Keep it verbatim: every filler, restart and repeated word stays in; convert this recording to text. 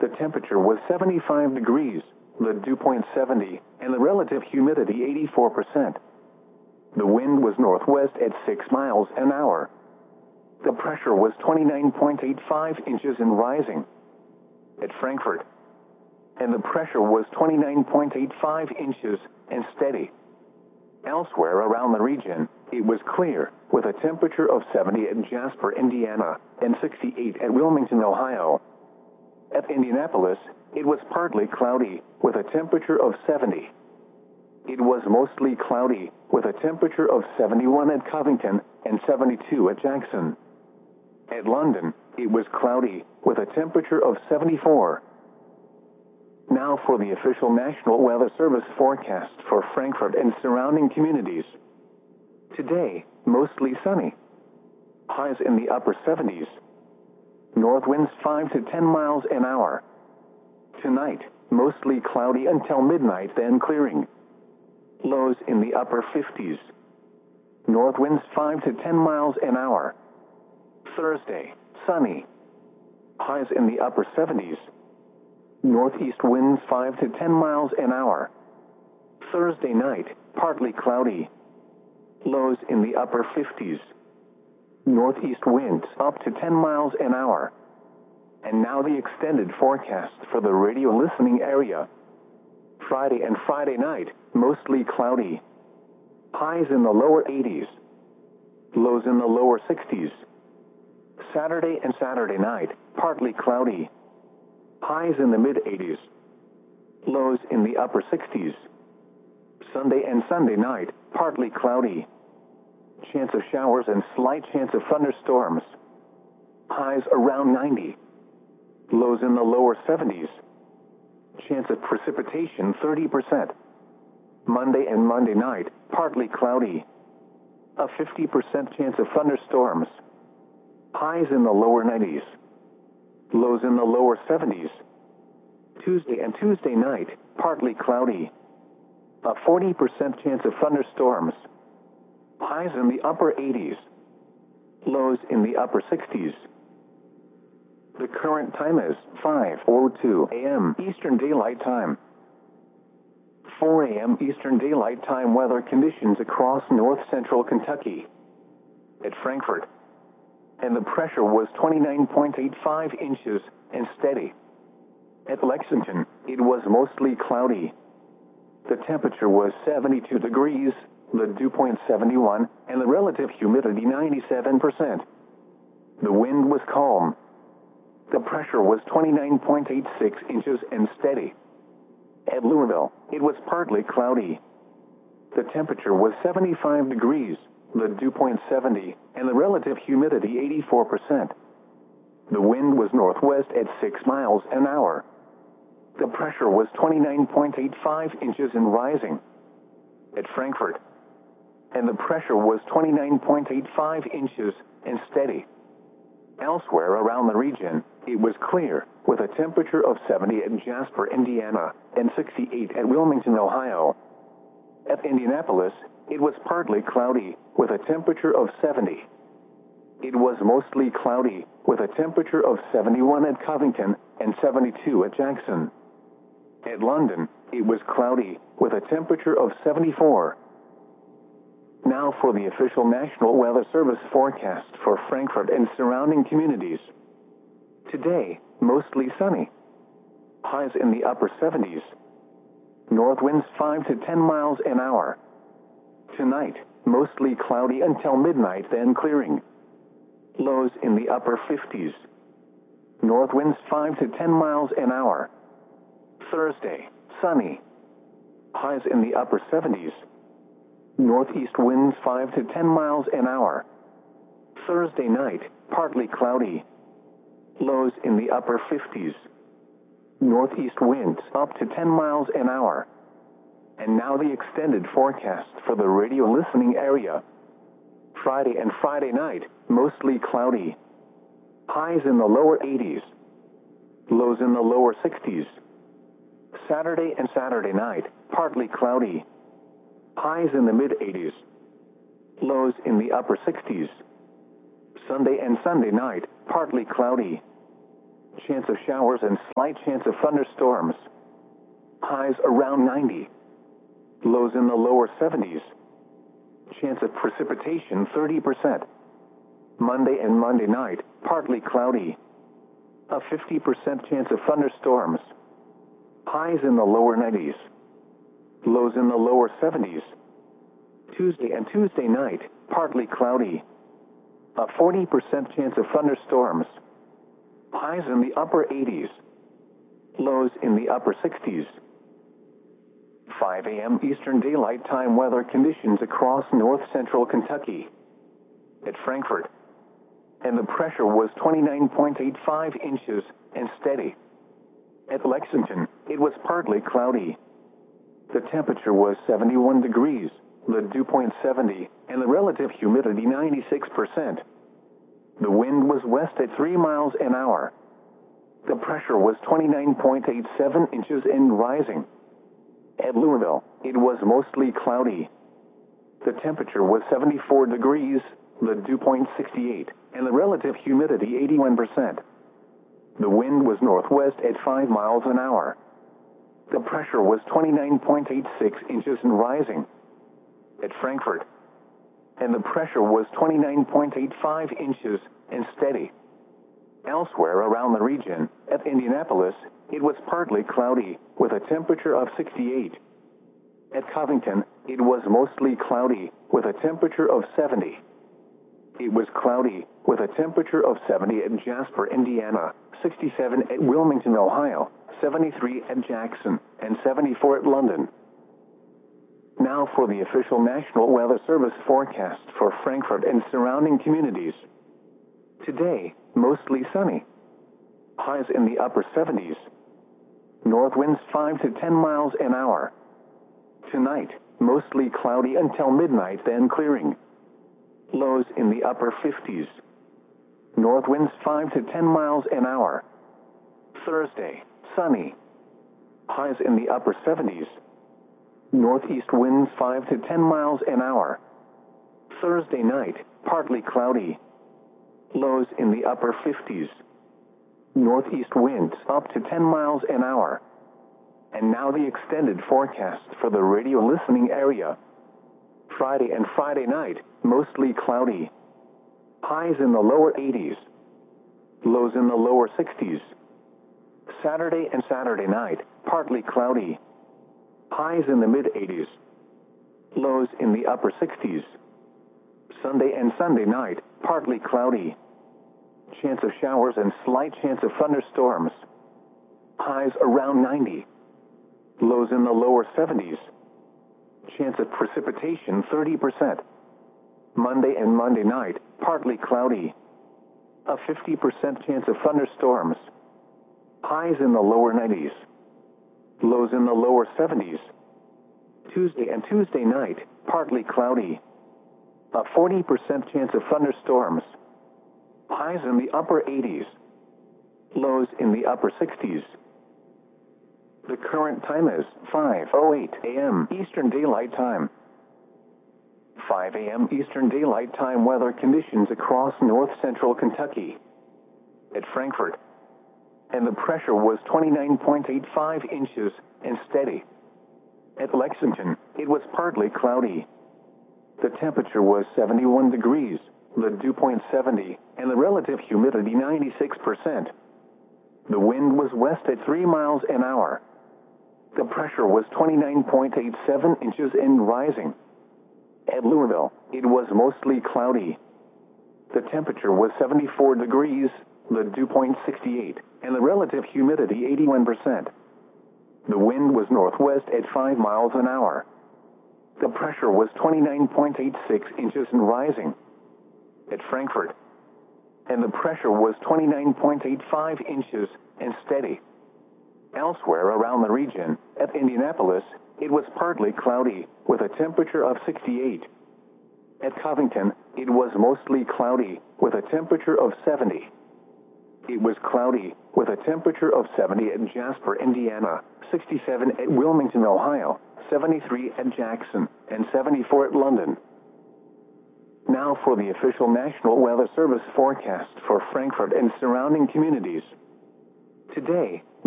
The temperature was seventy-five degrees, the dew point seventy, and the relative humidity eighty-four percent. The wind was northwest at six miles an hour. The pressure was twenty-nine point eight five inches and rising. At Frankfurt, and the pressure was twenty-nine point eight five inches and steady. Elsewhere around the region, it was clear, with a temperature of seventy at Jasper, Indiana, and sixty-eight at Wilmington, Ohio. At Indianapolis, it was partly cloudy, with a temperature of seventy. It was mostly cloudy, with a temperature of seventy-one at Covington and seventy-two at Jackson. At London, it was cloudy, with a temperature of seventy-four. Now for the official National Weather Service forecast for Frankfurt and surrounding communities. Today, mostly sunny. Highs in the upper seventies. North winds five to ten miles an hour. Tonight, mostly cloudy until midnight, then clearing. Lows in the upper fifties. North winds five to ten miles an hour. Thursday, sunny. Highs in the upper seventies. Northeast winds five to ten miles an hour. Thursday night, partly cloudy. Lows in the upper fifties. Northeast winds up to ten miles an hour. And now the extended forecast for the radio listening area. Friday and Friday night, mostly cloudy. Highs in the lower eighties. Lows in the lower sixties. Saturday and Saturday night, partly cloudy. Highs in the mid-eighties. Lows in the upper sixties. Sunday and Sunday night, partly cloudy. Chance of showers and slight chance of thunderstorms. Highs around ninety. Lows in the lower seventies. Chance of precipitation thirty percent. Monday and Monday night, partly cloudy. A fifty percent chance of thunderstorms. Highs in the lower nineties. Lows in the lower seventies. Tuesday and Tuesday night, partly cloudy. A forty percent chance of thunderstorms. Highs in the upper eighties. Lows in the upper sixties. The current time is five oh two a m Eastern Daylight Time. four a m Eastern Daylight Time weather conditions across north central Kentucky. At Frankfurt, and the pressure was twenty-nine point eight five inches and steady. At Lexington, it was mostly cloudy. The temperature was seventy-two degrees, the dew point seventy-one, and the relative humidity ninety-seven percent. The wind was calm. The pressure was twenty-nine point eight six inches and steady. At Louisville, it was partly cloudy. The temperature was seventy-five degrees, the dew point seventy, and the relative humidity eighty-four percent. The wind was northwest at six miles an hour. The pressure was twenty-nine point eight five inches and rising. At Frankfurt, and the pressure was twenty-nine point eight five inches and steady. Elsewhere around the region, it was clear, with a temperature of seventy at Jasper, Indiana, and sixty-eight at Wilmington, Ohio. At Indianapolis, it was partly cloudy, with a temperature of seventy. It was mostly cloudy, with a temperature of seventy-one at Covington and seventy-two at Jackson. At London, it was cloudy, with a temperature of seventy-four. Now for the official National Weather Service forecast for Frankfurt and surrounding communities. Today, mostly sunny. Highs in the upper seventies. North winds five to ten miles an hour. Tonight, mostly cloudy until midnight, then clearing. Lows in the upper fifties. North winds five to ten miles an hour. Thursday, sunny. Highs in the upper seventies. Northeast winds five to ten miles an hour. Thursday night, partly cloudy. Lows in the upper fifties. Northeast winds up to ten miles an hour. And now the extended forecast for the radio listening area. Friday and Friday night, mostly cloudy. Highs in the lower eighties. Lows in the lower sixties. Saturday and Saturday night, partly cloudy. Highs in the mid-eighties. Lows in the upper sixties. Sunday and Sunday night, partly cloudy. Chance of showers and slight chance of thunderstorms. Highs around ninety. Lows in the lower seventies. Chance of precipitation thirty percent. Monday and Monday night, partly cloudy. A fifty percent chance of thunderstorms. Highs in the lower nineties. Lows in the lower seventies. Tuesday and Tuesday night, partly cloudy. A forty percent chance of thunderstorms. Highs in the upper eighties. Lows in the upper sixties. five a m Eastern Daylight Time weather conditions across north central Kentucky. At Frankfort. And the pressure was twenty-nine point eight five inches and steady. At Lexington, it was partly cloudy. The temperature was seventy-one degrees, the dew point seventy, and the relative humidity ninety-six percent. The wind was west at three miles an hour. The pressure was twenty-nine point eight seven inches and rising. At Louisville, it was mostly cloudy. The temperature was seventy-four degrees, the dew point sixty-eight, and the relative humidity eighty-one percent. The wind was northwest at five miles an hour. The pressure was twenty-nine point eight six inches and rising. At Frankfort. And the pressure was twenty-nine point eight five inches and steady. Elsewhere around the region, at Indianapolis, it was partly cloudy, with a temperature of sixty-eight. At Covington, it was mostly cloudy, with a temperature of seventy. It was cloudy, with a temperature of seventy at Jasper, Indiana, sixty-seven at Wilmington, Ohio, seventy-three at Jackson, and seventy-four at London. Now for the official National Weather Service forecast for Frankfort and surrounding communities. Today, mostly sunny. Highs in the upper seventies. North winds five to ten miles an hour. Tonight, mostly cloudy until midnight, then clearing. Lows in the upper fifties. North winds five to ten miles an hour. Thursday, sunny. Highs in the upper seventies. Northeast winds five to ten miles an hour. Thursday night, partly cloudy. Lows in the upper fifties. Northeast winds up to ten miles an hour. And now the extended forecast for the radio listening area. Friday and Friday night, mostly cloudy. Highs in the lower eighties. Lows in the lower sixties. Saturday and Saturday night, partly cloudy. Highs in the mid-eighties. Lows in the upper sixties. Sunday and Sunday night, partly cloudy. Chance of showers and slight chance of thunderstorms. Highs around ninety. Lows in the lower seventies. Chance of precipitation thirty percent. Monday and Monday night, partly cloudy. A fifty percent chance of thunderstorms. Highs in the lower nineties. Lows in the lower seventies. Tuesday and Tuesday night, partly cloudy. A forty percent chance of thunderstorms. Highs in the upper eighties. Lows in the upper sixties. The current time is five oh eight a m Eastern Daylight Time. five a m Eastern Daylight Time weather conditions across north central Kentucky. At Frankfort. And the pressure was twenty-nine point eight five inches and steady. At Lexington, it was partly cloudy. The temperature was seventy-one degrees, the dew point seventy, and the relative humidity ninety-six percent. The wind was west at three miles an hour. The pressure was twenty-nine point eight seven inches and rising. At Louisville, it was mostly cloudy. The temperature was seventy-four degrees, the dew point sixty-eight, and the relative humidity eighty-one percent. The wind was northwest at five miles an hour. The pressure was twenty-nine point eight six inches and rising. At Frankfort. And the pressure was twenty-nine point eight five inches and steady. Elsewhere around the region, at Indianapolis, it was partly cloudy, with a temperature of sixty-eight. At Covington, it was mostly cloudy, with a temperature of seventy. It was cloudy, with a temperature of seventy at Jasper, Indiana, sixty-seven at Wilmington, Ohio, seventy-three at Jackson, and seventy-four at London. Now for the official National Weather Service forecast for Frankfort and surrounding communities. Today,